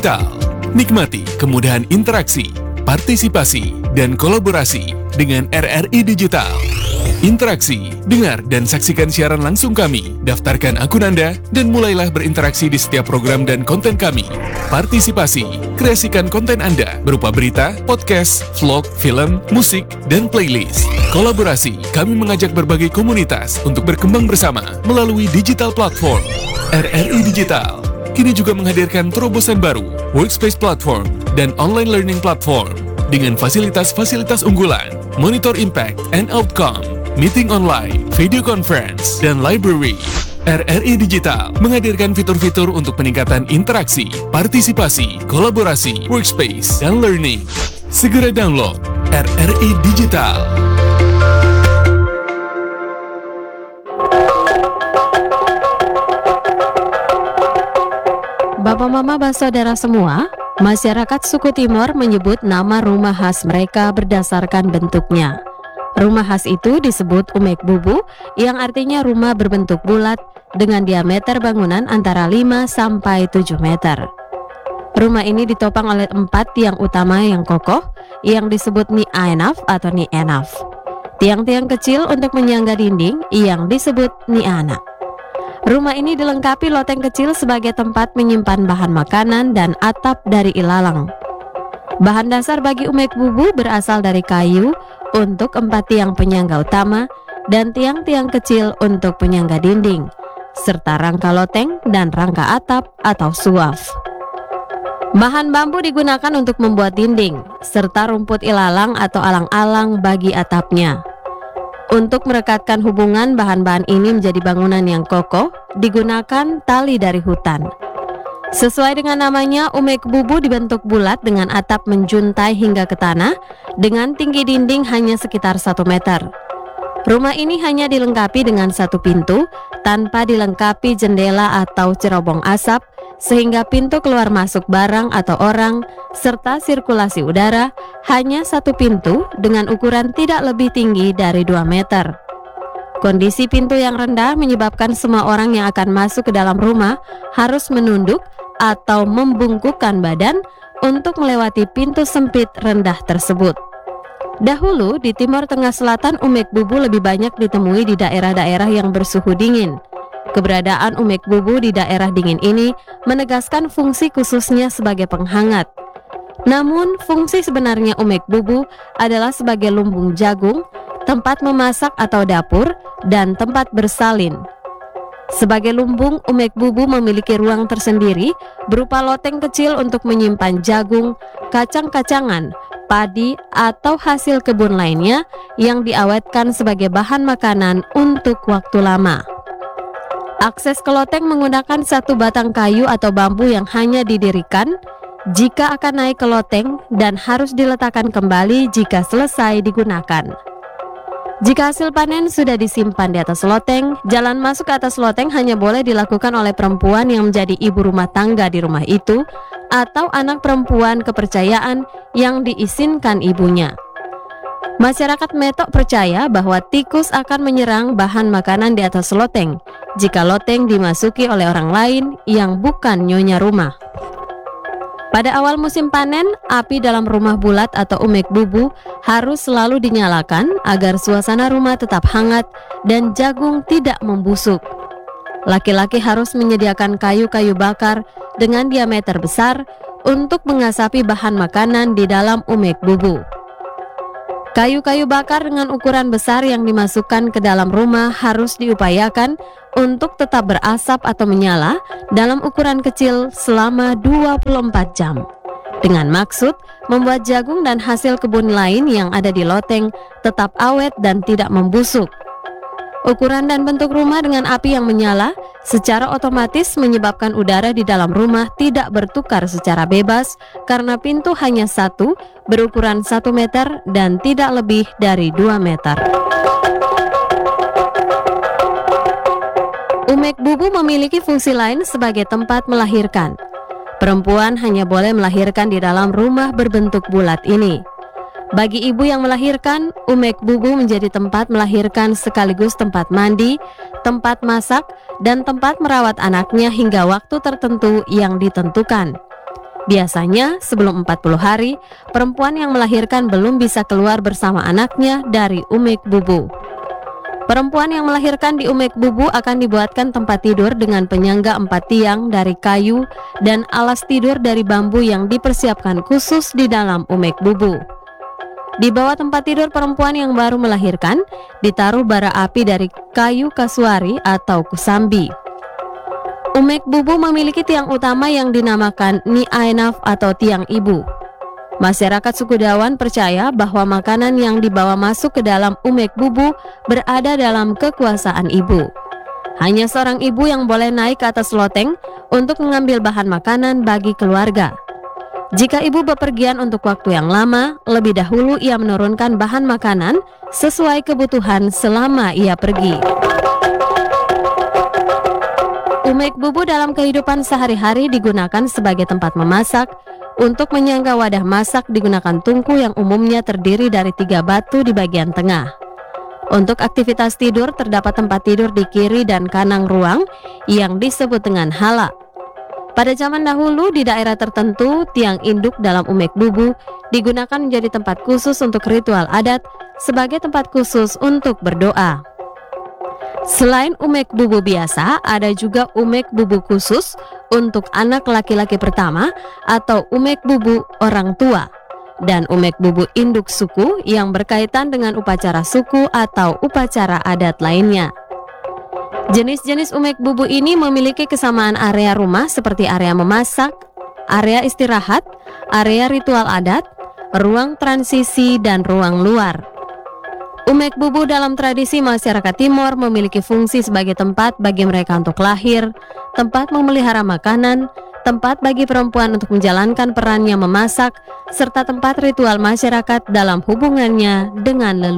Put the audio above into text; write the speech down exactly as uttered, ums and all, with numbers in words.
Digital. Nikmati kemudahan interaksi, partisipasi, dan kolaborasi dengan R R I Digital. Interaksi, dengar dan saksikan siaran langsung kami, daftarkan akun Anda, dan mulailah berinteraksi di setiap program dan konten kami. Partisipasi, kreasikan konten Anda berupa berita, podcast, vlog, film, musik, dan playlist. Kolaborasi, kami mengajak berbagai komunitas untuk berkembang bersama melalui digital platform. R R I Digital kini juga menghadirkan terobosan baru, workspace platform, dan online learning platform dengan fasilitas-fasilitas unggulan, monitor impact and outcome, meeting online, video conference, dan library. R R I Digital menghadirkan fitur-fitur untuk peningkatan interaksi, partisipasi, kolaborasi, workspace, dan learning. Segera download R R I Digital. Bapak Mama Saudara semua, masyarakat suku Timor menyebut nama rumah khas mereka berdasarkan bentuknya. Rumah khas itu disebut Umek Bubu, yang artinya rumah berbentuk bulat dengan diameter bangunan antara lima sampai tujuh meter. Rumah ini ditopang oleh empat tiang utama yang kokoh, yang disebut Ni Ainaf atau Ni Enaf. Tiang-tiang kecil untuk menyangga dinding yang disebut Ni Ana. Rumah ini dilengkapi loteng kecil sebagai tempat menyimpan bahan makanan dan atap dari ilalang. Bahan dasar bagi Umek Bubu berasal dari kayu untuk empat tiang penyangga utama dan tiang-tiang kecil untuk penyangga dinding, serta rangka loteng dan rangka atap atau suaf. Bahan bambu digunakan untuk membuat dinding, serta rumput ilalang atau alang-alang bagi atapnya. Untuk merekatkan hubungan bahan-bahan ini menjadi bangunan yang kokoh, digunakan tali dari hutan. Sesuai dengan namanya, Umek Bubu dibentuk bulat dengan atap menjuntai hingga ke tanah, dengan tinggi dinding hanya sekitar satu meter. Rumah ini hanya dilengkapi dengan satu pintu, tanpa dilengkapi jendela atau cerobong asap, sehingga pintu keluar masuk barang atau orang, serta sirkulasi udara, hanya satu pintu dengan ukuran tidak lebih tinggi dari dua meter. Kondisi pintu yang rendah menyebabkan semua orang yang akan masuk ke dalam rumah harus menunduk atau membungkukkan badan untuk melewati pintu sempit rendah tersebut. Dahulu di Timur Tengah Selatan, Umek Bubu lebih banyak ditemui di daerah-daerah yang bersuhu dingin. Keberadaan Umek Bubu di daerah dingin ini menegaskan fungsi khususnya sebagai penghangat. Namun, fungsi sebenarnya Umek Bubu adalah sebagai lumbung jagung, tempat memasak atau dapur, dan tempat bersalin. Sebagai lumbung, Umek Bubu memiliki ruang tersendiri berupa loteng kecil untuk menyimpan jagung, kacang-kacangan, padi, atau hasil kebun lainnya yang diawetkan sebagai bahan makanan untuk waktu lama. Akses ke loteng menggunakan satu batang kayu atau bambu yang hanya didirikan jika akan naik ke loteng dan harus diletakkan kembali jika selesai digunakan. Jika hasil panen sudah disimpan di atas loteng, jalan masuk ke atas loteng hanya boleh dilakukan oleh perempuan yang menjadi ibu rumah tangga di rumah itu atau anak perempuan kepercayaan yang diizinkan ibunya. Masyarakat Metok percaya bahwa tikus akan menyerang bahan makanan di atas loteng jika loteng dimasuki oleh orang lain yang bukan nyonya rumah. Pada awal musim panen, api dalam rumah bulat atau Umek Bubu harus selalu dinyalakan agar suasana rumah tetap hangat dan jagung tidak membusuk. Laki-laki harus menyediakan kayu-kayu bakar dengan diameter besar untuk mengasapi bahan makanan di dalam Umek Bubu. Kayu-kayu bakar dengan ukuran besar yang dimasukkan ke dalam rumah harus diupayakan untuk tetap berasap atau menyala dalam ukuran kecil selama dua puluh empat jam. Dengan maksud membuat jagung dan hasil kebun lain yang ada di loteng tetap awet dan tidak membusuk. Ukuran dan bentuk rumah dengan api yang menyala secara otomatis menyebabkan udara di dalam rumah tidak bertukar secara bebas karena pintu hanya satu berukuran satu meter dan tidak lebih dari dua meter. Umek Bubu memiliki fungsi lain sebagai tempat melahirkan. Perempuan hanya boleh melahirkan di dalam rumah berbentuk bulat ini. Bagi ibu yang melahirkan, Umek Bubu menjadi tempat melahirkan sekaligus tempat mandi, tempat masak, dan tempat merawat anaknya hingga waktu tertentu yang ditentukan. Biasanya sebelum empat puluh hari, perempuan yang melahirkan belum bisa keluar bersama anaknya dari Umek Bubu. Perempuan yang melahirkan di Umek Bubu akan dibuatkan tempat tidur dengan penyangga empat tiang dari kayu dan alas tidur dari bambu yang dipersiapkan khusus di dalam Umek Bubu. Di bawah tempat tidur perempuan yang baru melahirkan, ditaruh bara api dari kayu kasuari atau kusambi. Umek Bubu memiliki tiang utama yang dinamakan Ni Ainaf atau tiang ibu. Masyarakat suku Dawan percaya bahwa makanan yang dibawa masuk ke dalam Umek Bubu berada dalam kekuasaan ibu. Hanya seorang ibu yang boleh naik ke atas loteng untuk mengambil bahan makanan bagi keluarga. Jika ibu bepergian untuk waktu yang lama, lebih dahulu ia menurunkan bahan makanan sesuai kebutuhan selama ia pergi. Umek Bubu dalam kehidupan sehari-hari digunakan sebagai tempat memasak. Untuk menyangga wadah masak digunakan tungku yang umumnya terdiri dari tiga batu di bagian tengah. Untuk aktivitas tidur terdapat tempat tidur di kiri dan kanan ruang yang disebut dengan hala. Pada zaman dahulu di daerah tertentu, tiang induk dalam Umek Bubu digunakan menjadi tempat khusus untuk ritual adat sebagai tempat khusus untuk berdoa. Selain Umek Bubu biasa, ada juga Umek Bubu khusus untuk anak laki-laki pertama atau Umek Bubu orang tua, dan Umek Bubu induk suku yang berkaitan dengan upacara suku atau upacara adat lainnya. Jenis-jenis Umek Bubu ini memiliki kesamaan area rumah seperti area memasak, area istirahat, area ritual adat, ruang transisi, dan ruang luar. Umek Bubu dalam tradisi masyarakat Timor memiliki fungsi sebagai tempat bagi mereka untuk lahir, tempat memelihara makanan, tempat bagi perempuan untuk menjalankan perannya memasak, serta tempat ritual masyarakat dalam hubungannya dengan leluhur.